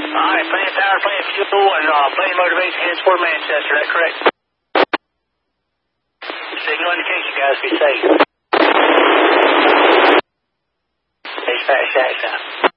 Alright, plenty of power, plenty of fuel, and plenty of motivation heading toward Manchester, is that correct? Signal indication, guys, be safe. Dispatch,